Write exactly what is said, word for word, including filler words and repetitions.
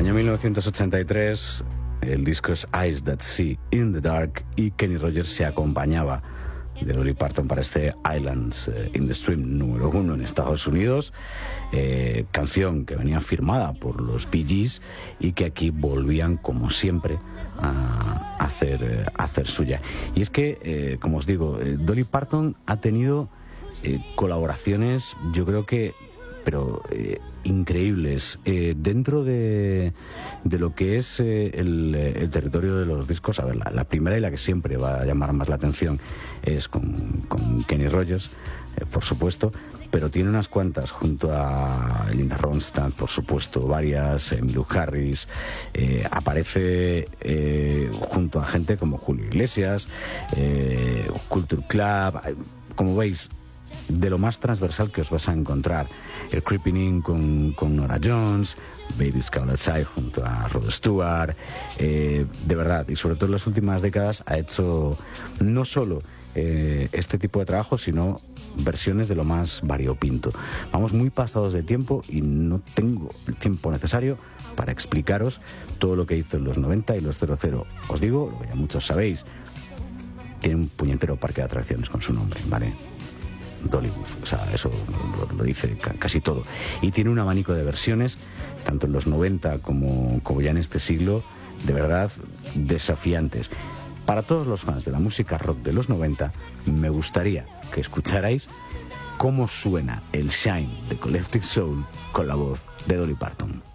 Año mil novecientos ochenta y tres, el disco es Eyes That See in the Dark y Kenny Rogers se acompañaba de Dolly Parton para este Islands in the Stream número uno en Estados Unidos, eh, canción que venía firmada por los Bee Gees y que aquí volvían como siempre a hacer, a hacer suya. Y es que, eh, como os digo, eh, Dolly Parton ha tenido eh, colaboraciones, yo creo que pero eh, increíbles eh, dentro de, de lo que es eh, el, el territorio de los discos. A ver, la, la primera y la que siempre va a llamar más la atención es con, con Kenny Rogers, eh, por supuesto, pero tiene unas cuantas junto a Linda Ronstadt, por supuesto, varias, Emmylou Harris, eh, aparece eh, junto a gente como Julio Iglesias, eh, Culture Club, como veis, de lo más transversal que os vas a encontrar. El Creeping In con, con Nora Jones, Baby's Call Outside junto a Rod Stewart, eh, de verdad, y sobre todo en las últimas décadas ha hecho no solo eh, este tipo de trabajo, sino versiones de lo más variopinto. Vamos muy pasados de tiempo y no tengo el tiempo necesario para explicaros todo lo que hizo en los noventa y los cero cero. Os digo, lo que ya muchos sabéis, tiene un puñetero parque de atracciones con su nombre, ¿vale? Dollywood, o sea, eso lo, lo dice ca casi todo. Y tiene un abanico de versiones, tanto en los noventa como, como ya en este siglo, de verdad desafiantes. Para todos los fans de la música rock de los noventa, me gustaría que escucharais cómo suena el Shine de Collective Soul con la voz de Dolly Parton.